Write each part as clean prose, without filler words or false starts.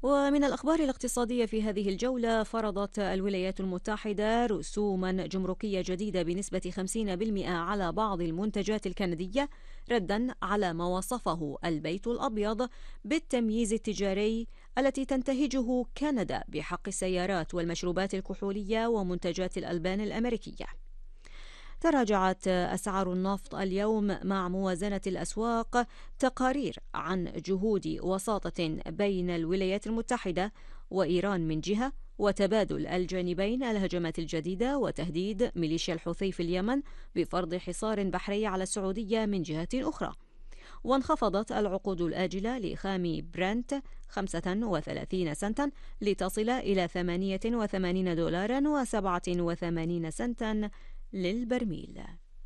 ومن الأخبار الاقتصادية في هذه الجولة، فرضت الولايات المتحدة رسوما جمركية جديدة بنسبة 50% على بعض المنتجات الكندية، ردا على ما وصفه البيت الأبيض بالتمييز التجاري التي تنتهجه كندا بحق السيارات والمشروبات الكحولية ومنتجات الألبان الأمريكية. تراجعت أسعار النفط اليوم مع موازنة الأسواق، تقارير عن جهود وساطة بين الولايات المتحدة وإيران من جهة، وتبادل الجانبين الهجمات الجديدة وتهديد ميليشيا الحوثي في اليمن بفرض حصار بحري على السعودية من جهة أخرى. وانخفضت العقود الآجلة لخام برنت 35 سنتا لتصل إلى $88 و87 للبرميل.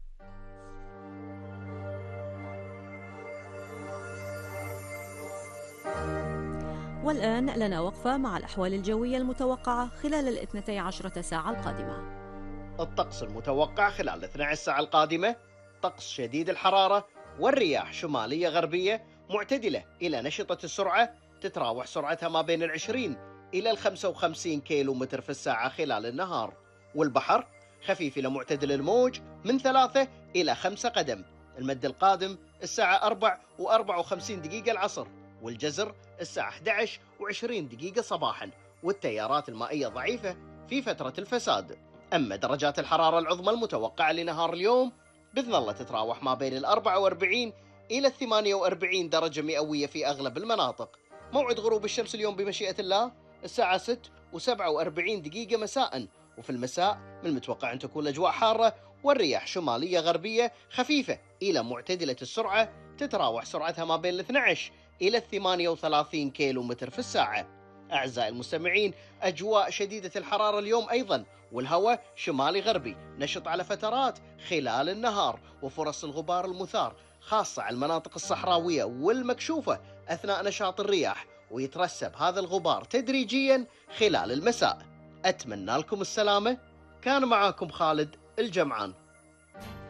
والآن لنا وقفة مع الأحوال الجوية المتوقعة خلال 12 ساعة القادمة. الطقس المتوقع خلال 12 ساعة القادمة: طقس شديد الحرارة والرياح شمالية غربية معتدلة إلى نشطة السرعة، تتراوح سرعتها ما بين 20 إلى 55 كيلو متر في الساعة خلال النهار. والبحر خفيف إلى معتدل الموج من 3 إلى 5 قدم. المد القادم الساعة 4:54 العصر، والجزر الساعة 11:20 صباحا، والتيارات المائية ضعيفة في فترة الفساد. أما درجات الحرارة العظمى المتوقعة لنهار اليوم بإذن الله تتراوح ما بين 44 إلى 48 درجة مئوية في أغلب المناطق. موعد غروب الشمس اليوم بمشيئة الله الساعة 6:47 مساء، وفي المساء من المتوقع أن تكون الأجواء حارة والرياح شمالية غربية خفيفة إلى معتدلة السرعة، تتراوح سرعتها ما بين 12 إلى 38 كيلو متر في الساعة. أعزائي المستمعين، أجواء شديدة الحرارة اليوم أيضا، والهواء شمالي غربي نشط على فترات خلال النهار، وفرص الغبار المثار خاصة على المناطق الصحراوية والمكشوفة أثناء نشاط الرياح، ويترسب هذا الغبار تدريجيا خلال المساء. أتمنى لكم السلامة. كان معاكم خالد الجمعان.